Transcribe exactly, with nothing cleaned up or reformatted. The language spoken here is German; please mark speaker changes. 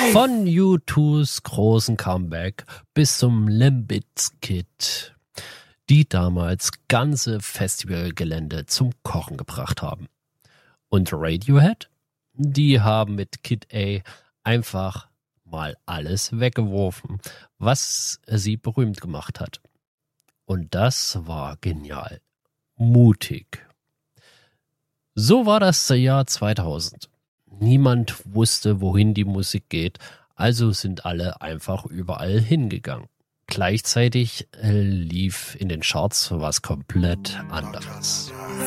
Speaker 1: Von U two's großen Comeback bis zum Limp Bizkit, die damals ganze Festivalgelände zum Kochen gebracht haben. Und Radiohead? Die haben mit Kid A einfach mal alles weggeworfen, was sie berühmt gemacht hat. Und das war genial. Mutig. So war das Jahr zweitausend. Niemand wusste, wohin die Musik geht, also sind alle einfach überall hingegangen. Gleichzeitig lief in den Charts was komplett anderes.